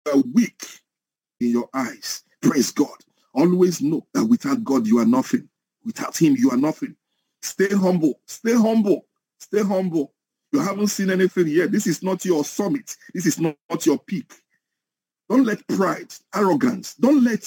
are weak in your eyes. Praise God. Always know that without God, you are nothing. Without him, you are nothing. Stay humble. Stay humble. Stay humble. You haven't seen anything yet. This is not your summit. This is not your peak. Don't let pride, arrogance, don't let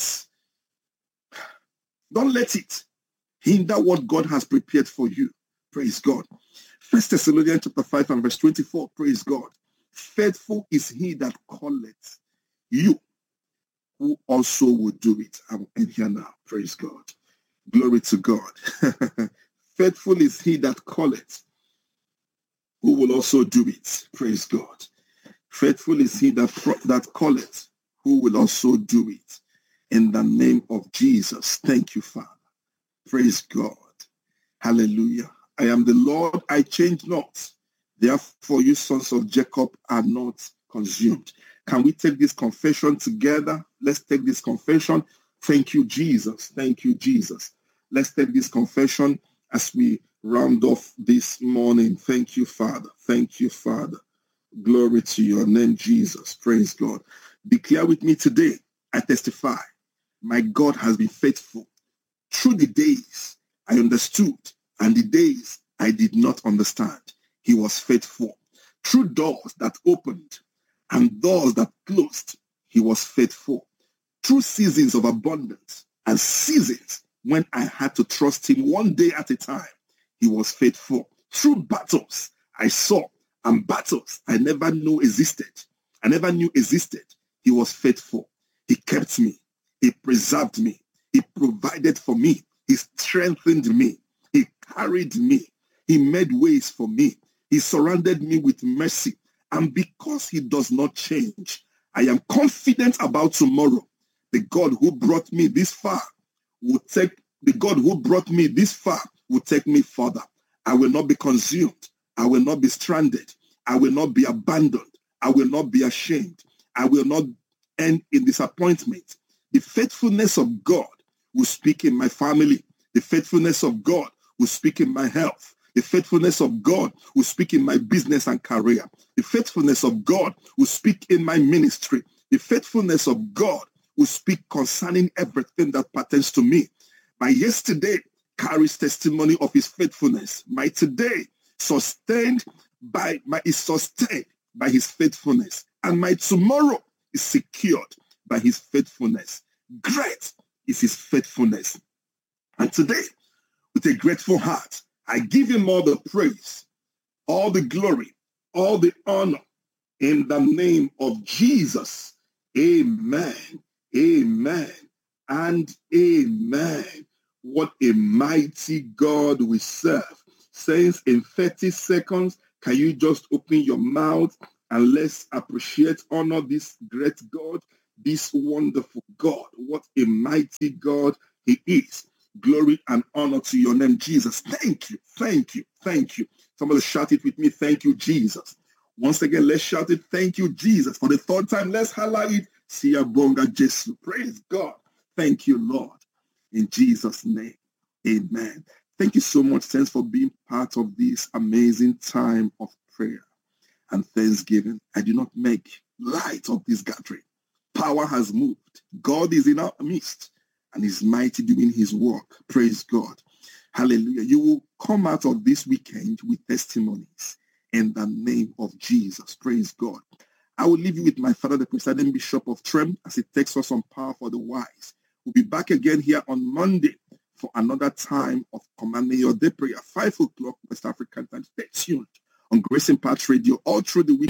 it hinder what God has prepared for you. Praise God. 1 Thessalonians chapter 5 and verse 24. Praise God. Faithful is he that calleth you, who also will do it. I'm in here now. Praise God. Glory to God. Faithful is he that calleth, who will also do it. Praise God. Faithful is he that calleth, who will also do it. In the name of Jesus. Thank you, Father. Praise God. Hallelujah. I am the Lord, I change not. Therefore, you sons of Jacob are not consumed. Can we take this confession together? Let's take this confession. Thank you, Jesus. Thank you, Jesus. Let's take this confession as we round off this morning. Thank you, Father. Thank you, Father. Glory to your name, Jesus. Praise God. Declare with me today, I testify, my God has been faithful. Through the days I understood and the days I did not understand, he was faithful. Through doors that opened and doors that closed, he was faithful. Through seasons of abundance and seasons when I had to trust him one day at a time, he was faithful. Through battles I saw and battles I never knew existed, he was faithful. He kept me. He preserved me. He provided for me. He strengthened me. He carried me. He made ways for me. He surrounded me with mercy. And because he does not change, I am confident about tomorrow. The God who brought me this far will take me further. I will not be consumed. I will not be stranded. I will not be abandoned. I will not be ashamed. I will not end in disappointment. The faithfulness of God will speak in my family. The faithfulness of God will speak in my health. The faithfulness of God will speak in my business and career. The faithfulness of God will speak in my ministry. The faithfulness of God will speak concerning everything that pertains to me. My yesterday carries testimony of his faithfulness. My today is sustained by his faithfulness. And my tomorrow is secured by his faithfulness. Great is his faithfulness. And today, with a grateful heart, I give him all the praise, all the glory, all the honor in the name of Jesus. Amen, amen, and amen. What a mighty God we serve. Saints, in 30 seconds, can you just open your mouth and let's appreciate, honor this great God, this wonderful God. What a mighty God he is. Glory and honor to your name, Jesus. Thank you, thank you, thank you. Somebody shout it with me. Thank you, Jesus. Once again, let's shout it. Thank you, Jesus. For the third time, let's highlight it. Siyabonga Jesu. Praise God. Thank you, Lord. In Jesus' name, amen. Thank you so much, saints, for being part of this amazing time of prayer and thanksgiving. I do not make light of this gathering. Power has moved. God is in our midst and is mighty doing his work. Praise God. Hallelujah. You will come out of this weekend with testimonies in the name of Jesus. Praise God. I will leave you with my father, the presiding bishop of Trem, as he takes us on Power for the Wise. We'll be back again here on Monday for another time of Commanding Your Day prayer, 5 o'clock West African time. Stay tuned on Grace Impact Radio all through the week.